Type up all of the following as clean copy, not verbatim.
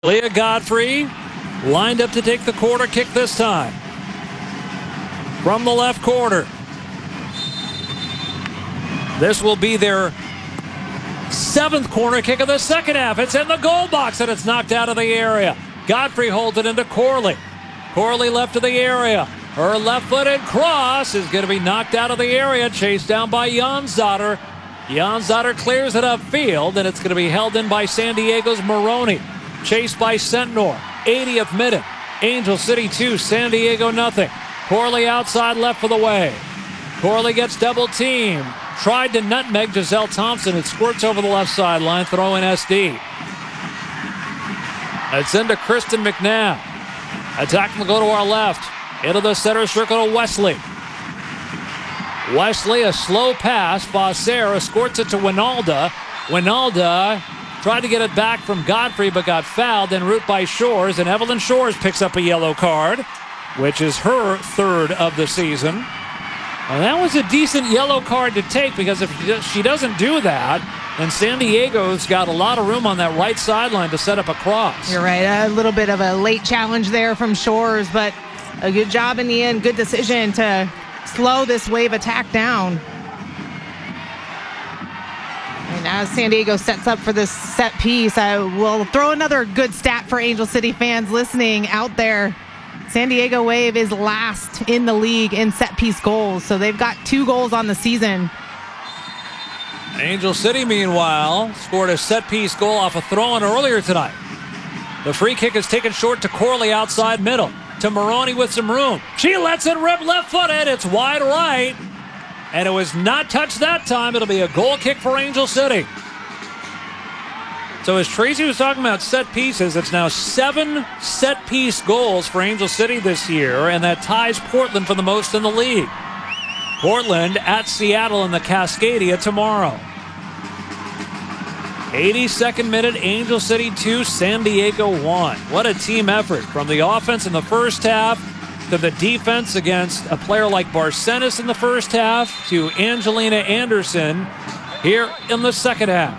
Leah Godfrey lined up to take the corner kick this time. From the left corner. This will be their 7th corner kick of the second half. It's in the goal box and it's knocked out of the area. Godfrey holds it into Corley. Corley left of the area. Her left-footed cross is going to be knocked out of the area, chased down by Jansdotter. Jansdotter clears it upfield, and it's going to be held in by San Diego's Maroney. Chased by Sentnor. 80th minute. Angel City 2, San Diego nothing. Corley outside left for the way. Corley gets double teamed. Tried to nutmeg Giselle Thompson. It squirts over the left sideline. Throw in SD. It's into Kristen McNabb. Attack will go to our left. Into the center circle to Wesley. Wesley, a slow pass. Fossera escorts it to Winalda. Winalda tried to get it back from Godfrey, but got fouled en route by Shores. And Evelyn Shores picks up a yellow card, which is her 3rd of the season. And that was a decent yellow card to take, because if she doesn't do that, then San Diego's got a lot of room on that right sideline to set up a cross. You're right. A little bit of a late challenge there from Shores, but a good job in the end. Good decision to slow this wave attack down. And as San Diego sets up for this set piece, I will throw another good stat for Angel City fans listening out there. San Diego Wave is last in the league in set piece goals, so they've got 2 goals on the season. Angel City, meanwhile, scored a set piece goal off a throw-in earlier tonight. The free kick is taken short to Corley outside middle. To Maroney with some room. She lets it rip left-footed. It's wide right. And it was not touched that time. It'll be a goal kick for Angel City. So as Tracy was talking about set pieces, it's now 7 set-piece goals for Angel City this year, and that ties Portland for the most in the league. Portland at Seattle in the Cascadia tomorrow. 82nd minute, Angel City 2, San Diego 1. What a team effort from the offense in the first half to the defense against a player like Barcenas in the first half to Angelina Anderson here in the second half.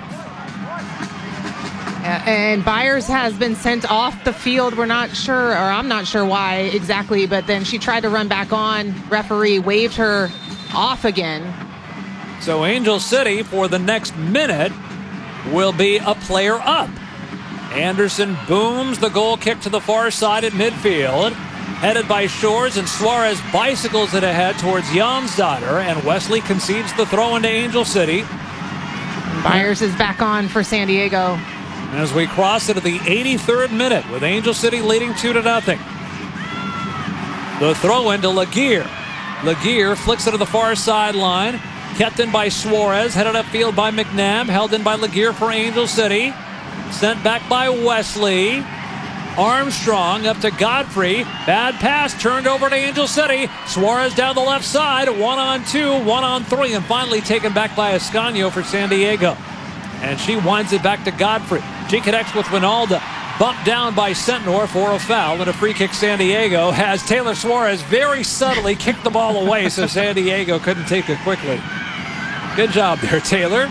And Byers has been sent off the field. We're not sure, or I'm not sure why exactly, but then she tried to run back on. Referee waved her off again. So Angel City for the next minute will be a player up. Anderson booms the goal kick to the far side at midfield. Headed by Shores, and Suarez bicycles it ahead towards Jansdotter, and Wesley concedes the throw into Angel City. Byers is back on for San Diego. As we cross into the 83rd minute with Angel City leading 2-0. The throw into Laguerre. Laguerre flicks it to the far sideline. Kept in by Suarez, headed upfield by McNabb, held in by Laguerre for Angel City. Sent back by Wesley. Armstrong up to Godfrey. Bad pass turned over to Angel City. Suarez down the left side. 1-on-2, 1-on-3, and finally taken back by Ascanio for San Diego. And she winds it back to Godfrey. She connects with Winalda. Bumped down by Sentnor for a foul, and a free kick. San Diego has Taylor Suarez very subtly kicked the ball away, so San Diego couldn't take it quickly. Good job there, Taylor.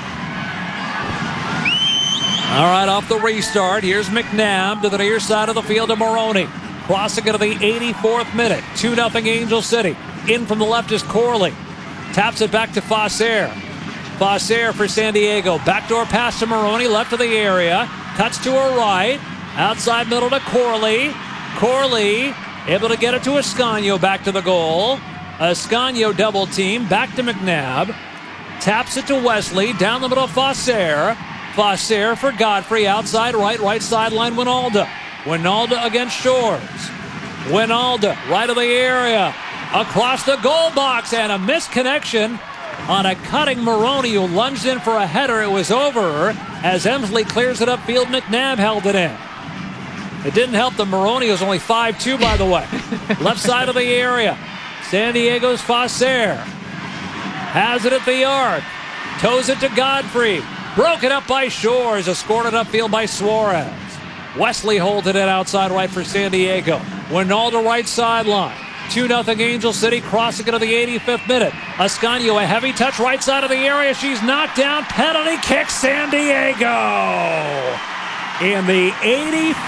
All right, off the restart, here's McNabb to the near side of the field to Maroney. Crossing into the 84th minute. 2-0 Angel City. In from the left is Corley. Taps it back to Fossera. Fossera for San Diego. Backdoor pass to Maroney, left of the area. Cuts to her right. Outside middle to Corley. Corley able to get it to Ascanio back to the goal. Ascanio double team. Back to McNabb. Taps it to Wesley. Down the middle of Fossera. Fossera for Godfrey. Outside right sideline Winalda. Winalda against Shores. Winalda right of the area. Across the goal box, and a misconnection on a cutting Maroney who lunged in for a header. It was over as Emsley clears it upfield. McNabb held it in. It didn't help that Maroney was only 5'2", by the way. Left side of the area. San Diego's Fossera. Has it at the arc. Toes it to Godfrey. Broken up by Shores. Escorted upfield by Suarez. Wesley holds it in outside right for San Diego. Winalda right sideline. 2-0 Angel City, crossing into the 85th minute. Ascanio, a heavy touch right side of the area. She's knocked down. Penalty kick, San Diego. in the 84th